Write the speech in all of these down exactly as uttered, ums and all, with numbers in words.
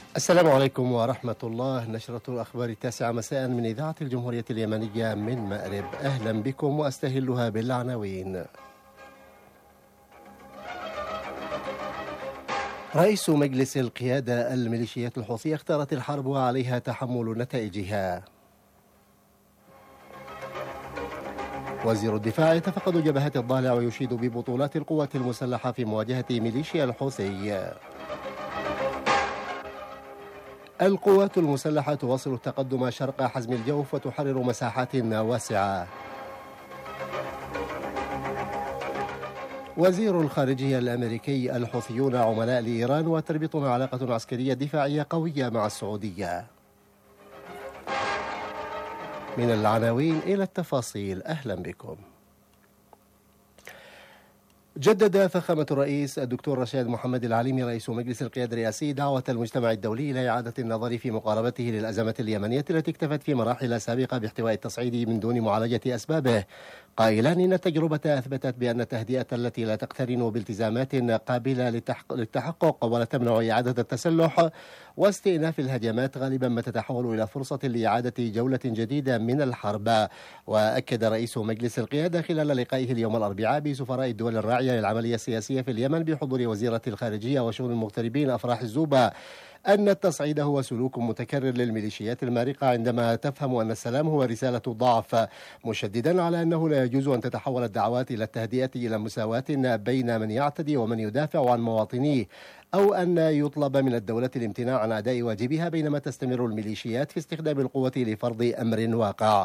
السلام عليكم ورحمة الله. نشرة الأخبار التاسعة مساء من إذاعة الجمهورية اليمنية من مأرب. أهلا بكم وأستهلها بالعناوين. رئيس مجلس القيادة الميليشيات الحوثية اختارت الحرب وعليها تحمل نتائجها. وزير الدفاع يتفقد جبهات الضالع ويشيد ببطولات القوات المسلحة في مواجهة ميليشيا الحوثي. القوات المسلحة تواصل التقدم شرق حزم الجوف وتحرر مساحات واسعة. وزير الخارجية الأمريكي: الحوثيون عملاء لإيران وتربطنا علاقة عسكرية دفاعية قوية مع السعودية. من العناوين إلى التفاصيل، أهلا بكم. جدد فخامة الرئيس الدكتور رشاد محمد العليمي رئيس مجلس القيادة الرئاسي دعوة المجتمع الدولي إلى إعادة النظر في مقاربته للأزمة اليمنية التي اكتفت في مراحل سابقة باحتواء التصعيد من دون معالجة أسبابه، قائلا إن التجربة أثبتت بأن التهدئة التي لا تقترن بالتزامات قابلة للتحقق ولا تمنع إعادة التسلح واستئناف الهجمات غالبا ما تتحول إلى فرصة لإعادة جولة جديدة من الحرب. وأكد رئيس مجلس القيادة خلال لقائه اليوم الأربعاء بسفراء الدول الراعية للعملية السياسية في اليمن بحضور وزيرة الخارجية وشؤون المغتربين أفراح الزوبة أن التصعيد هو سلوك متكرر للميليشيات المارقة عندما تفهم أن السلام هو رسالة ضعف، مشددا على أنه لا يجوز أن تتحول الدعوات إلى التهدئة إلى مساواة بين من يعتدي ومن يدافع عن مواطنيه، أو أن يطلب من الدولة الامتناع عن أداء واجبها بينما تستمر الميليشيات في استخدام القوة لفرض أمر واقع.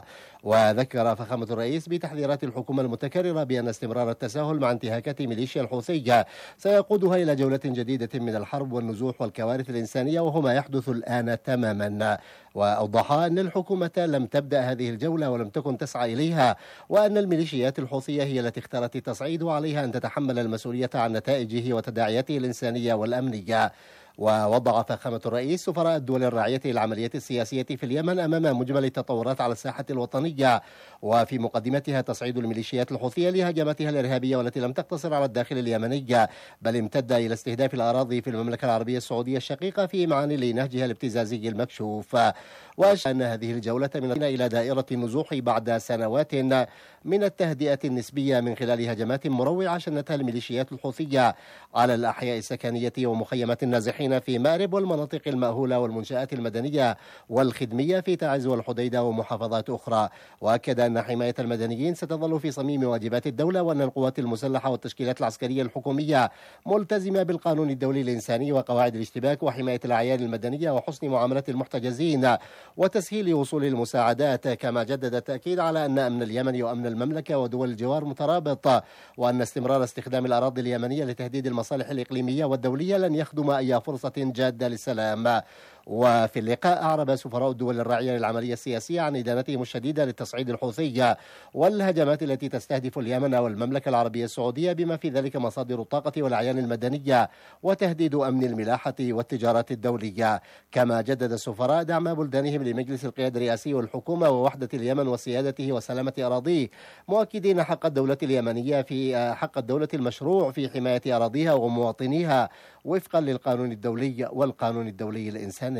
وذكر فخامة الرئيس بتحذيرات الحكومة المتكررة بأن استمرار التساهل مع انتهاكات ميليشيا الحوثية سيقودها إلى جولة جديدة من الحرب والنزوح والكوارث الإنسانية، وهو ما يحدث الآن تماما. وأوضح أن الحكومة لم تبدأ هذه الجولة ولم تكن تسعى إليها، وأن الميليشيات الحوثية هي التي اختارت التصعيد وعليها أن تتحمل المسؤولية عن نتائجه وتداعياته الإنسانية والأمنية. ووضع فخامة الرئيس سفراء الدول الراعية للعملية السياسية في اليمن أمام مجمل التطورات على الساحة الوطنية، وفي مقدمتها تصعيد الميليشيات الحوثية لهجماتها الإرهابية والتي لم تقتصر على الداخل اليمني بل امتد إلى استهداف الأراضي في المملكة العربية السعودية الشقيقة في معان لنهجها الابتزازي المكشوف. وأشار أن هذه الجولة من إلى دائرة النزوح بعد سنوات من التهدئة النسبية من خلال هجمات مروعة شنتها الميليشيات الحوثية على الأحياء السكنية ومخيمات النازحين في مأرب والمناطق المأهولة والمنشآت المدنية والخدمية في تعز والحديدة ومحافظات أخرى. وأكد أن حماية المدنيين ستظل في صميم واجبات الدولة، وأن القوات المسلحة والتشكيلات العسكرية الحكومية ملتزمة بالقانون الدولي الإنساني وقواعد الاشتباك وحماية الأعيان المدنية وحسن معاملة المحتجزين وتسهيل وصول المساعدات. كما جدد التأكيد على أن أمن اليمن وأمن المملكة ودول الجوار مترابط، وأن استمرار استخدام الأراضي اليمنية لتهديد المصالح الإقليمية والدولية لن يخدم أي فرصة جادة للسلام. وفي اللقاء أعرب سفراء الدول الراعية للعملية السياسية عن إدانتهم الشديدة للتصعيد الحوثي والهجمات التي تستهدف اليمن والمملكة العربية السعودية بما في ذلك مصادر الطاقة والأعيان المدنية وتهديد أمن الملاحة والتجارة الدولية. كما جدد السفراء دعم بلدانهم لمجلس القيادة الرئاسي والحكومة ووحدة اليمن وسيادته وسلامة أراضيه، مؤكدين حق الدولة اليمنية في حق الدولة المشروع في حماية أراضيها ومواطنيها وفقا للقانون الدولي والقانون الدولي الإنساني.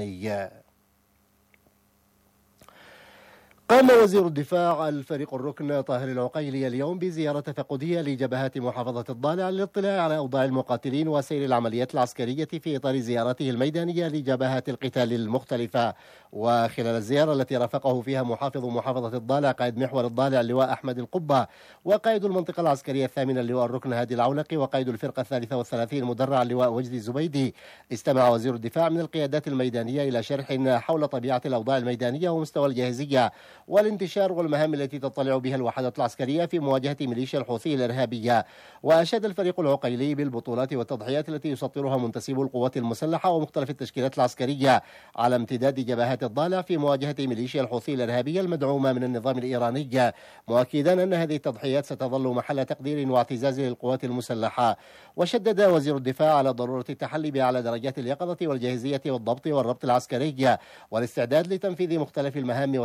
قام وزير الدفاع الفريق الركن طاهر العقيلي اليوم بزيارة تفقدية لجبهات محافظة الضالع للاطلاع على أوضاع المقاتلين وسير العمليات العسكرية في إطار زيارته الميدانية لجبهات القتال المختلفة. وخلال الزيارة التي رافقه فيها محافظ محافظة الضالع قائد محور الضالع اللواء أحمد القبة، وقائد المنطقة العسكرية الثامنة اللواء الركن هادي العولقي، وقائد الفرقة الثالثة والثلاثين المدرع اللواء وجدي الزبيدي، استمع وزير الدفاع من القيادات الميدانية إلى شرح حول طبيعة الأوضاع الميدانية ومستوى الجاهزية والانتشار والمهام التي تطلع بها الوحدات العسكرية في مواجهة ميليشيا الحوثي الإرهابية. وأشاد الفريق العقيلي بالبطولات والتضحيات التي يسطرها منتسبو القوات المسلحة ومختلف التشكيلات العسكرية على امتداد جبهات الضالع في مواجهة ميليشيا الحوثي الإرهابية المدعومة من النظام الإيراني، مؤكدا أن هذه التضحيات ستظل محل تقدير واعتزاز للقوات المسلحة. وشدد وزير الدفاع على ضرورة التحلي بأعلى درجات اليقظة والجاهزية والضبط والربط العسكري والاستعداد لتنفيذ مختلف المهام